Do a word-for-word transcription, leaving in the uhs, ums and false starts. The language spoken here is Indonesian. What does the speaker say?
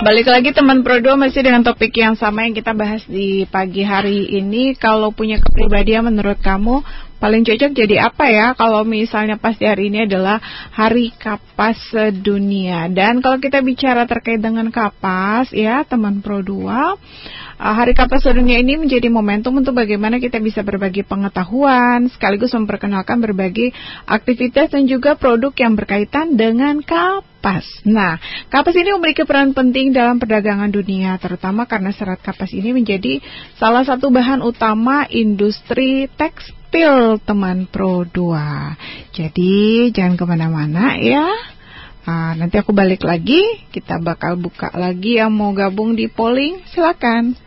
Balik lagi teman Pro dua masih dengan topik yang sama yang kita bahas di pagi hari ini. Kalau punya kepribadian menurut kamu paling cocok jadi apa ya? Kalau misalnya pas di hari ini adalah Hari Kapas Sedunia. Dan kalau kita bicara terkait dengan kapas ya teman Pro dua, Hari Kapas Sedunia ini menjadi momentum untuk bagaimana kita bisa berbagi pengetahuan sekaligus memperkenalkan berbagai aktivitas dan juga produk yang berkaitan dengan kapas. Nah, kapas ini memiliki peran penting dalam perdagangan dunia, terutama karena serat kapas ini menjadi salah satu bahan utama industri tekstil teman Pro dua. Jadi jangan kemana-mana ya. Nah, nanti aku balik lagi, kita bakal buka lagi yang mau gabung di polling, silakan.